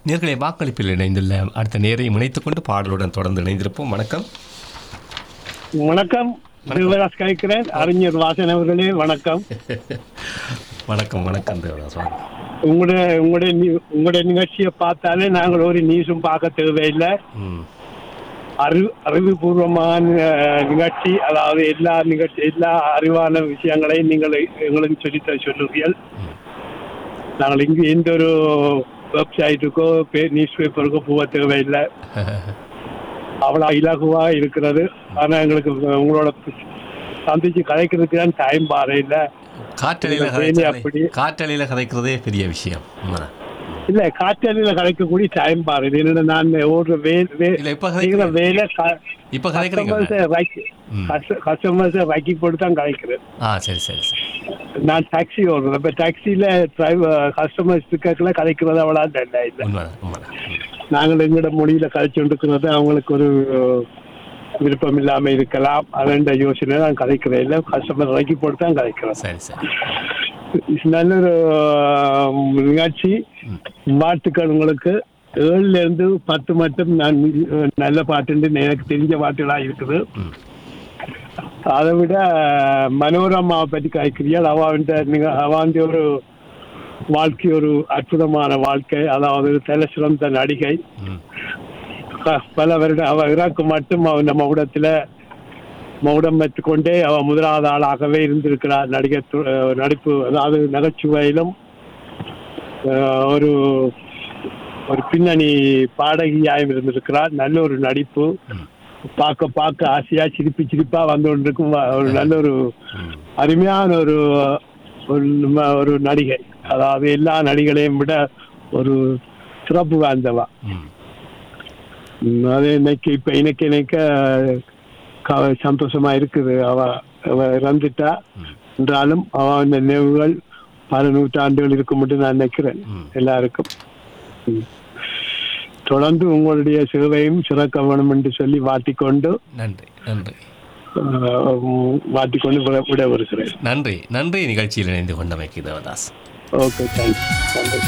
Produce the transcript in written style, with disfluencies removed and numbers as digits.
நேர்களை வாக்களிப்பில் இணைந்துள்ள அடுத்த நேரை இணைத்துக் கொண்டு பாடலுடன் தொடர்ந்து இணைந்திருப்போம். வணக்கம். வணக்கம், தேவதாஸ் கேட்கிறேன். அறிஞர் வாசன் அவர்களே வணக்கம். வணக்கம் வணக்கம் தேவதாஸ். உங்களுடைய நிகழ்ச்சியை பார்த்தாலே நாங்கள் ஒரு நியூஸும் பார்க்க தேவையில்லை. அறிவுபூர்வமான நிகழ்ச்சி, அதாவது எல்லா அறிவான விஷயங்களையும் நீங்கள் எங்களுக்கு சொல்லுவீர்கள். நாங்கள் இங்கு எந்த ஒரு வெப்சைட்டுக்கோ நியூஸ் பேப்பருக்கோ போக தேவையில்லை. அவ்வளோ இலகுவா இருக்கிறது. ஆனால் எங்களுக்கு உங்களோட சந்திச்சு கதைக்கிறதுக்கு தான் டைம் பாரு இல்லை. காற்றலையில கதைக்கிறதே பெரிய விஷயம் இல்ல. காற்றலையில கலைக்கக்கூடிய டைம் பாரு. என்னோட நான் ஒரு வேலை கஸ்டமர்ஸை வைக்கி போட்டு தான் கலைக்கிறேன். சரி சரி சரி. நான் டாக்ஸி ஓடுறேன். இப்போ டாக்ஸியில கஸ்டமர்ஸ் கலைக்கிறது அவ்வளோ இல்லை. நாங்கள் எங்களோட மொழியில கலைச்சு கொண்டிருக்கிறது அவங்களுக்கு ஒரு விருப்பம் இல்லாம இருக்கலாம். அதோட யோசனை நான் கலைக்கிறேன் இல்லை. கஸ்டமர் வைக்கி போட்டு தான் கலைக்கிறேன். சரி சரி. நல்ல ஒரு நிகழ்ச்சி. பாட்டுக்கள் உங்களுக்கு 7ல இருந்து 10 மட்டும் நான் நல்ல பாட்டு எனக்கு தெரிஞ்ச பாட்டுகளா இருக்குது. அதை விட மனோரமாவை பற்றி கலைக்கிறீர்கள். அவன் ஒரு வாழ்க்கை ஒரு அற்புதமான வாழ்க்கை. அதாவது தலை சிறந்த நடிகை. பல வருடம் அவ இறக்கு மட்டும் நம்ம மகுடத்துல மகுடம் வைத்துக்கொண்டே அவ முதலாவது ஆளாகவே இருந்திருக்கிறார். நடிப்பு, அதாவது நகைச்சுவையிலும் ஒரு ஒரு பின்னணி பாடகியாயும் இருந்திருக்கிறார். நல்ல ஒரு நடிப்பு. பார்க்க ஆசையா சிரிப்பா வந்து கொண்டிருக்கும் ஒரு நல்ல ஒரு அருமையான ஒரு நடிகை. அதாவது எல்லா நடிகளையும் விட ஒரு சிறப்பு வாய்ந்தவா. அது இன்னைக்கு சந்தோஷமா இருக்குது. அவ இறந்துட்டா என்றாலும் அவன் நினைவுகள் பல நூற்றாண்டுகள் இருக்கும் மட்டும் நான் நினைக்கிறேன் எல்லாருக்கும். தொடர்ந்து உங்களுடைய சேவையும் சிறக்க வேணும் என்று சொல்லி வாட்டிக்கொண்டு விட வருகிறேன். நன்றி நிகழ்ச்சியில் இணைந்து கொண்டமைக்கு தேவதாஸ். Okay, thanks.